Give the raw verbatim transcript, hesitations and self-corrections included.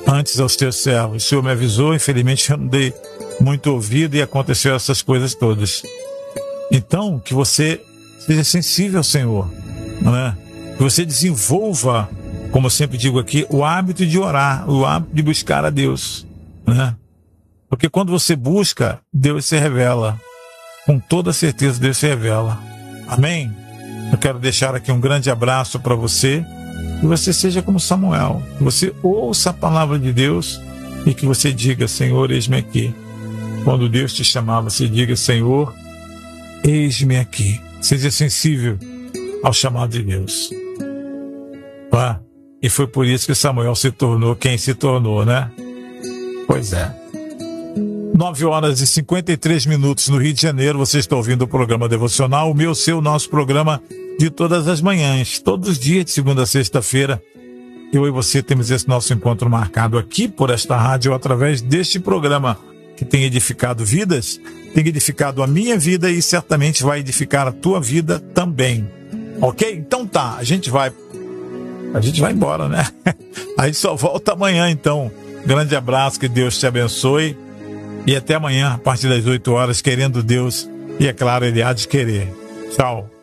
antes aos teus servos. O Senhor me avisou, infelizmente eu não dei muito ouvido e aconteceu essas coisas todas. Então, que você seja sensível ao Senhor, não é? Que você desenvolva, como eu sempre digo aqui, o hábito de orar, o hábito de buscar a Deus, né? Porque quando você busca, Deus se revela. Com toda certeza Deus se revela. Amém? Eu quero deixar aqui um grande abraço para você. Que você seja como Samuel. Que você ouça a palavra de Deus e que você diga: Senhor, eis-me aqui. Quando Deus te chamar, você diga: Senhor, eis-me aqui. Seja sensível ao chamado de Deus. Ah, e foi por isso que Samuel se tornou quem se tornou, né? Pois é. nove horas e cinquenta e três minutos no Rio de Janeiro. Você está ouvindo o programa Devocional, o meu, seu, nosso programa de todas as manhãs, todos os dias, de segunda a sexta-feira. Eu e você temos esse nosso encontro marcado aqui por esta rádio, através deste programa que tem edificado vidas, tem edificado a minha vida e certamente vai edificar a tua vida também. Ok? Então tá, a gente vai, a gente vai embora, né? Aí só volta amanhã, então. Grande abraço, que Deus te abençoe. E até amanhã, a partir das oito horas, querendo Deus, e é claro, Ele há de querer. Tchau.